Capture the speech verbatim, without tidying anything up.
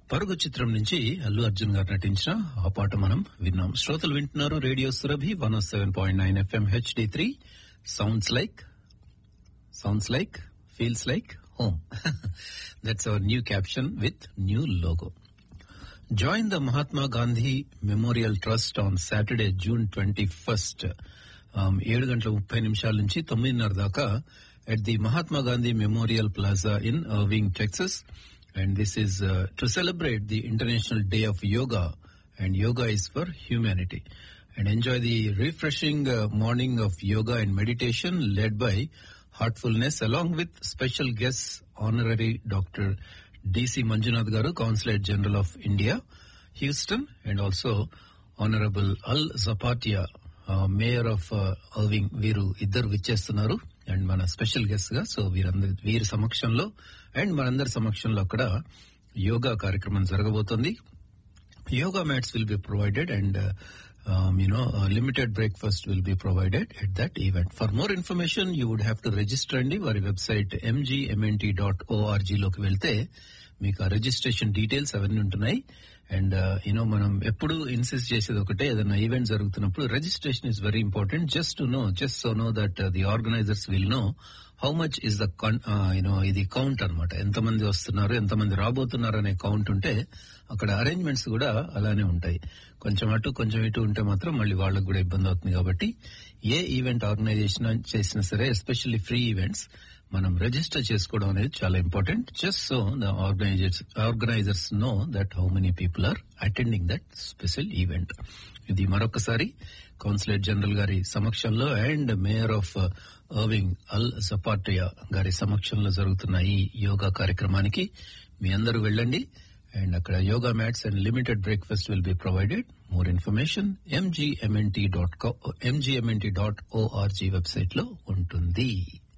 పరుగు చిత్రం నుంచి అల్లు అర్జున్ గారు నటించిన ఆ పాట మనం విన్నాం. శ్రోతలు వింటున్నారు radio Surabhi one oh seven point nine FM HD three. Sounds like sounds like feels like home. That's our new caption with new logo. Join the Mahatma Gandhi Memorial Trust on Saturday, June twenty-first, um, ఏడు గంటల ముప్పై నిమిషాల నుంచి తొమ్మిదిన్నర దాకా at the Mahatma Gandhi Memorial Plaza in Irving, Texas. And this is uh, to celebrate the International Day of Yoga, and yoga is for humanity. And enjoy the refreshing uh, morning of yoga and meditation led by Heartfulness, along with special guests, Honorary Doctor D C Manjunath Garu, Consulate General of India, Houston, and also Honorable Al Zapatia, uh, Mayor of uh, Irving. వీరు ఇద్దరు విచ్చేస్తున్నారు and మన special guest గా. So వీరందరి వీరి సమక్షంలో and మనందరి సమక్షంలో అక్కడ యోగా కార్యక్రమం జరగబోతోంది. Yoga mats will be provided and Um, you know, a limited breakfast will be provided at that event. For more information, you would have to register on our website m g m n t dot org లోకి వెళ్తే మీకు ఆ registration details అవన్నీ ఉంటున్నాయి. And you know మనం ఎప్పుడు insist చేసేది ఒకటే, ఏదైనా ఈవెంట్ జరుగుతున్నప్పుడు registration is very important. Just to know, just so know that the organisers will know how much is the you know ఇది కౌంట్ అనమాట. ఎంతమంది వస్తున్నారు, ఎంతమంది రాబోతున్నారు అనే కౌంట్ ఉంటే అక్కడ అరేంజ్మెంట్స్ కూడా అలానే ఉంటాయి. కొంచెం అటు కొంచెం ఇటు ఉంటే మాత్రం మళ్ళీ వాళ్ళకు కూడా ఇబ్బంది అవుతుంది. కాబట్టి ఏ ఈవెంట్ ఆర్గనైజేషన్ చేసినా సరే, ఎస్పెషల్లీ ఫ్రీ ఈవెంట్స్, మనం రిజిస్టర్ చేసుకోవడం అనేది చాలా important. Just so the organisers organisers know that how many people are attending that special event. ఇది మరొకసారి కౌన్సిలేట్ జనరల్ గారి సమక్షంలో అండ్ మేయర్ ఆఫ్ ఇర్వింగ్ అల్ జపాటియా గారి సమక్షంలో జరుగుతున్న ఈ యోగా కార్యక్రమానికి మీ అందరూ వెళ్ళండి. అండ్ అక్కడ yoga mats and limited breakfast will be provided. More information MGMNT dot MGMNT dot ORG website లో ఉంటుంది.